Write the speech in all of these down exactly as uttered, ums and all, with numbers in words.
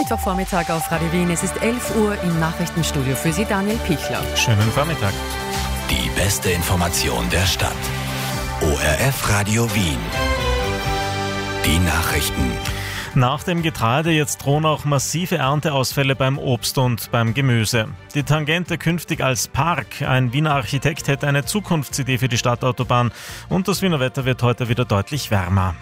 Mittwochvormittag auf Radio Wien. Es ist elf Uhr im Nachrichtenstudio. Für Sie Daniel Pichler. Schönen Vormittag. Die beste Information der Stadt. O R F Radio Wien. Die Nachrichten. Nach dem Getreide jetzt drohen auch massive Ernteausfälle beim Obst und beim Gemüse. Die Tangente künftig als Park. Ein Wiener Architekt hätte eine Zukunftsidee für die Stadtautobahn. Und das Wiener Wetter wird heute wieder deutlich wärmer.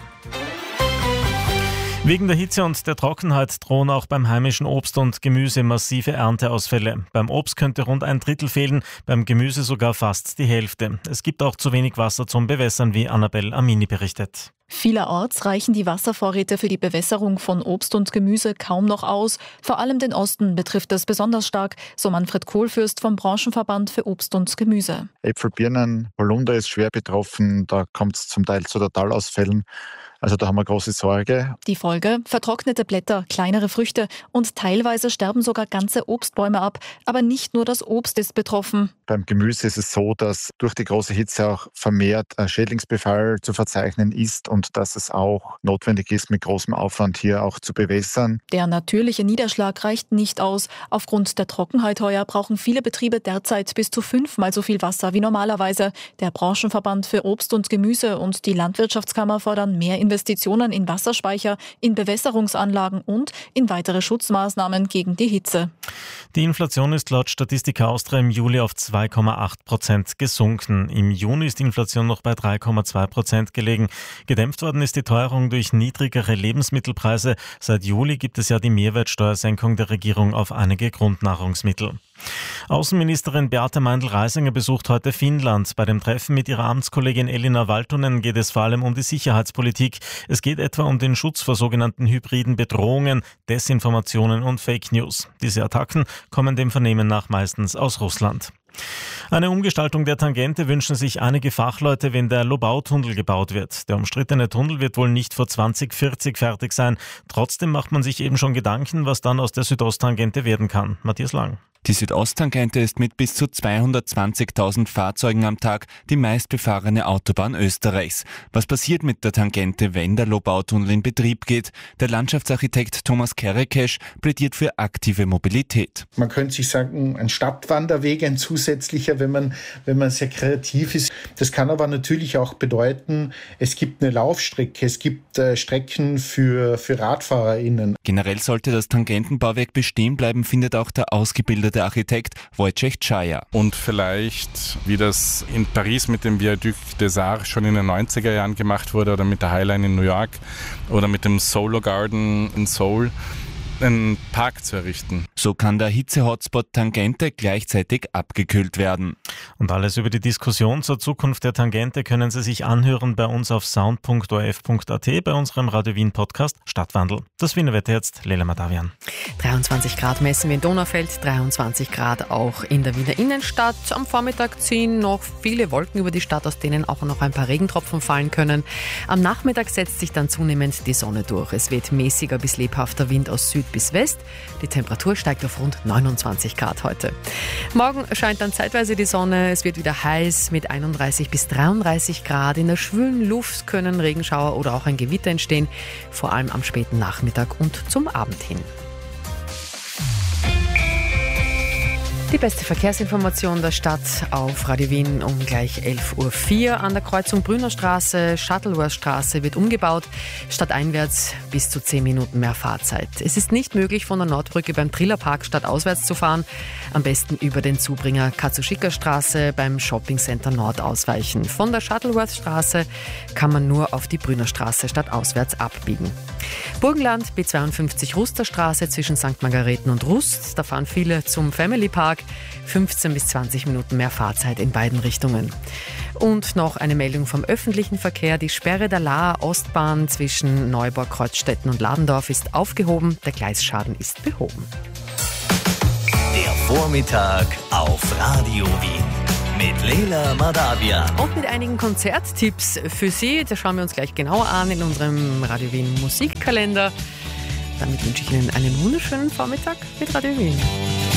Wegen der Hitze und der Trockenheit drohen auch beim heimischen Obst und Gemüse massive Ernteausfälle. Beim Obst könnte rund ein Drittel fehlen, beim Gemüse sogar fast die Hälfte. Es gibt auch zu wenig Wasser zum Bewässern, wie Annabelle Amini berichtet. Vielerorts reichen die Wasservorräte für die Bewässerung von Obst und Gemüse kaum noch aus. Vor allem den Osten betrifft das besonders stark, so Manfred Kohlfürst vom Branchenverband für Obst und Gemüse. Äpfel, Birnen, Holunder ist schwer betroffen, da kommt es zum Teil zu Totalausfällen. Also da haben wir große Sorge. Die Folge? Vertrocknete Blätter, kleinere Früchte und teilweise sterben sogar ganze Obstbäume ab. Aber nicht nur das Obst ist betroffen. Beim Gemüse ist es so, dass durch die große Hitze auch vermehrt Schädlingsbefall zu verzeichnen ist und dass es auch notwendig ist, mit großem Aufwand hier auch zu bewässern. Der natürliche Niederschlag reicht nicht aus. Aufgrund der Trockenheit heuer brauchen viele Betriebe derzeit bis zu fünfmal so viel Wasser wie normalerweise. Der Branchenverband für Obst und Gemüse und die Landwirtschaftskammer fordern mehr Investitionen in Wasserspeicher, in Bewässerungsanlagen und in weitere Schutzmaßnahmen gegen die Hitze. Die Inflation ist laut Statistik Austria im Juli auf zwei Komma acht Prozent gesunken. Im Juni ist die Inflation noch bei drei Komma zwei Prozent gelegen. Gedämpft worden ist die Teuerung durch niedrigere Lebensmittelpreise. Seit Juli gibt es ja die Mehrwertsteuersenkung der Regierung auf einige Grundnahrungsmittel. Außenministerin Beate Meindl-Reisinger besucht heute Finnland. Bei dem Treffen mit ihrer Amtskollegin Elina Valtonen geht es vor allem um die Sicherheitspolitik. Es geht etwa um den Schutz vor sogenannten hybriden Bedrohungen, Desinformationen und Fake News. Diese Attacken kommen dem Vernehmen nach meistens aus Russland. Eine Umgestaltung der Tangente wünschen sich einige Fachleute, wenn der Lobau-Tunnel gebaut wird. Der umstrittene Tunnel wird wohl nicht vor zwanzig vierzig fertig sein. Trotzdem macht man sich eben schon Gedanken, was dann aus der Südosttangente werden kann. Matthias Lang. Die Südosttangente ist mit bis zu zweihundertzwanzigtausend Fahrzeugen am Tag die meistbefahrene Autobahn Österreichs. Was passiert mit der Tangente, wenn der Lobautunnel in Betrieb geht? Der Landschaftsarchitekt Thomas Kerekesch plädiert für aktive Mobilität. Man könnte sich sagen, ein Stadtwanderweg, ein zusätzlicher, wenn man, wenn man sehr kreativ ist. Das kann aber natürlich auch bedeuten, es gibt eine Laufstrecke, es gibt äh, Strecken für, für RadfahrerInnen. Generell sollte das Tangentenbauwerk bestehen bleiben, findet auch der ausgebildete der Architekt Wojciech Czaja. Und vielleicht, wie das in Paris mit dem Viaduc des Arts schon in den neunziger Jahren gemacht wurde oder mit der Highline in New York oder mit dem Solo Garden in Seoul, einen Park zu errichten. So kann der Hitze-Hotspot Tangente gleichzeitig abgekühlt werden. Und alles über die Diskussion zur Zukunft der Tangente können Sie sich anhören bei uns auf sound punkt o r f punkt a t bei unserem Radio Wien Podcast Stadtwandel. Das Wiener Wetter jetzt, Lela Madavian. dreiundzwanzig Grad messen wir in Donaufeld, dreiundzwanzig Grad auch in der Wiener Innenstadt. Am Vormittag ziehen noch viele Wolken über die Stadt, aus denen auch noch ein paar Regentropfen fallen können. Am Nachmittag setzt sich dann zunehmend die Sonne durch. Es weht mäßiger bis lebhafter Wind aus Süd bis West. Die Temperatur steigt auf rund neunundzwanzig Grad heute. Morgen scheint dann zeitweise die Sonne. Es wird wieder heiß mit einunddreißig bis dreiunddreißig Grad. In der schwülen Luft können Regenschauer oder auch ein Gewitter entstehen, vor allem am späten Nachmittag und zum Abend hin. Die beste Verkehrsinformation der Stadt auf Radio Wien um gleich elf Uhr vier. An der Kreuzung Brünnerstraße, Shuttleworthstraße wird umgebaut. Stadteinwärts bis zu zehn Minuten mehr Fahrzeit. Es ist nicht möglich, von der Nordbrücke beim Trillerpark stadtauswärts zu fahren. Am besten über den Zubringer Katzuschika-Straße beim Shoppingcenter Nord ausweichen. Von der Shuttleworthstraße kann man nur auf die Brünnerstraße stadtauswärts abbiegen. Burgenland, B zweiundfünfzig Rusterstraße zwischen Sankt Margareten und Rust. Da fahren viele zum Family Park. fünfzehn bis zwanzig Minuten mehr Fahrzeit in beiden Richtungen. Und noch eine Meldung vom öffentlichen Verkehr. Die Sperre der Laaer Ostbahn zwischen Neuburg, Kreuzstetten und Ladendorf ist aufgehoben. Der Gleisschaden ist behoben. Der Vormittag auf Radio Wien mit Lela Madavian. Und mit einigen Konzerttipps für Sie. Das schauen wir uns gleich genauer an in unserem Radio Wien Musikkalender. Damit wünsche ich Ihnen einen wunderschönen Vormittag mit Radio Wien.